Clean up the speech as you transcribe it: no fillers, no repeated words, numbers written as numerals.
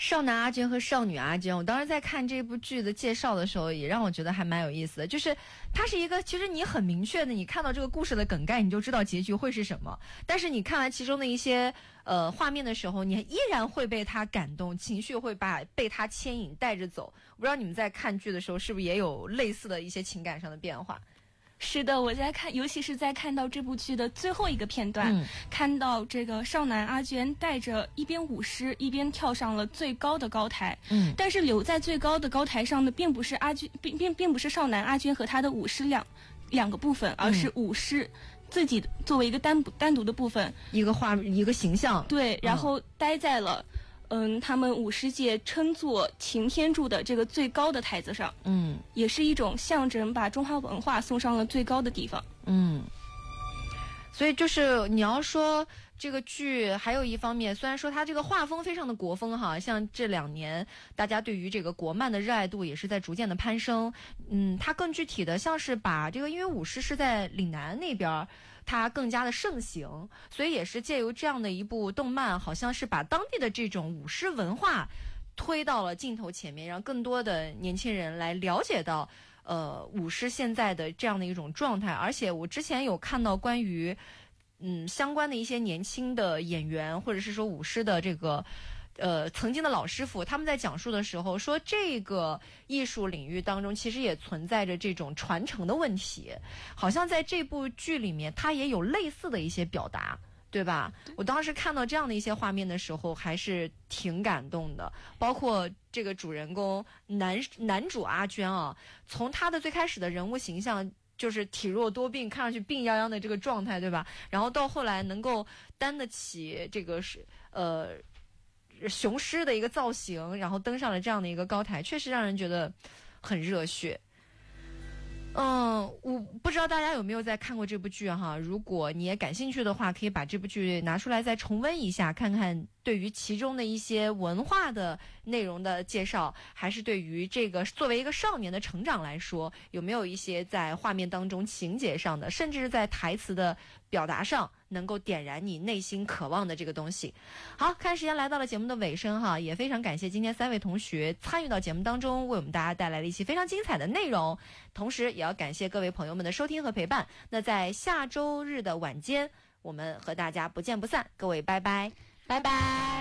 少男阿娟和少女阿娟，我当时在看这部剧的介绍的时候，也让我觉得还蛮有意思的。就是它是一个，其实你很明确的，你看到这个故事的梗概，你就知道结局会是什么。但是你看完其中的一些画面的时候，你依然会被它感动，情绪会被它牵引带着走。我不知道你们在看剧的时候是不是也有类似的一些情感上的变化？ 是的，我在看，尤其是在看到这部剧的最后一个片段，看到这个少男阿娟带着一边舞狮一边跳上了最高的高台，但是留在最高的高台上的并不是阿娟，并不是少男阿娟和他的舞狮两个部分，而是舞狮自己作为一个单独的部分， 一个形象， 对，然后待在了。他们舞狮界称作擎天柱的这个最高的台子上，也是一种象征，把中华文化送上了最高的地方。 所以就是你要说这个剧还有一方面，虽然说它这个画风非常的国风哈，像这2年大家对于这个国漫的热爱度也是在逐渐的攀升。它更具体的像是把这个，因为舞狮是在岭南那边，它更加的盛行，所以也是借由这样的一部动漫，好像是把当地的这种舞狮文化推到了镜头前面，让更多的年轻人来了解到舞狮现在的这样的一种状态。而且我之前有看到关于相关的一些年轻的演员，或者是说舞狮的这个曾经的老师傅，他们在讲述的时候说，这个艺术领域当中其实也存在着这种传承的问题，好像在这部剧里面它也有类似的一些表达，对吧？我当时看到这样的一些画面的时候还是挺感动的。包括这个主人公男主阿娟啊，从他的最开始的人物形象就是体弱多病，看上去病殃殃的这个状态，对吧？然后到后来能够担得起这个雄狮的一个造型，然后登上了这样的一个高台，确实让人觉得很热血。我不知道大家有没有在看过这部剧哈？如果你也感兴趣的话，可以把这部剧拿出来再重温一下，看看对于其中的一些文化的内容的介绍，还是对于这个作为一个少年的成长来说，有没有一些在画面当中情节上的，甚至是在台词的表达上能够点燃你内心渴望的这个东西。好，看时间来到了节目的尾声哈，也非常感谢今天3位同学参与到节目当中，为我们大家带来了一期非常精彩的内容，同时也要感谢各位朋友们的收听和陪伴。那在下周日的晚间，我们和大家不见不散，各位拜拜，拜拜。